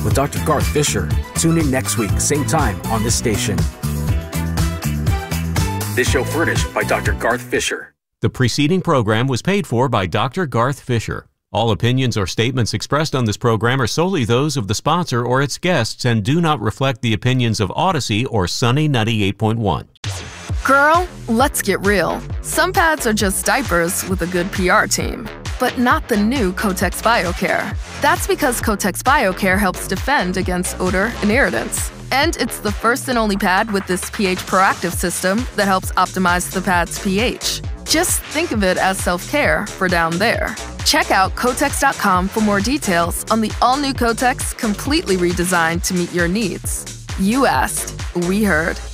with Dr. Garth Fisher. Tune in next week, same time on this station. This show furnished by Dr. Garth Fisher. The preceding program was paid for by Dr. Garth Fisher. All opinions or statements expressed on this program are solely those of the sponsor or its guests and do not reflect the opinions of Odyssey or Sunny 98.1. Girl, let's get real. Some pads are just diapers with a good PR team, but not the new Kotex BioCare. That's because Kotex BioCare helps defend against odor and irritants. And it's the first and only pad with this pH proactive system that helps optimize the pad's pH. Just think of it as self-care for down there. Check out Kotex.com for more details on the all-new Kotex, completely redesigned to meet your needs. You asked, we heard.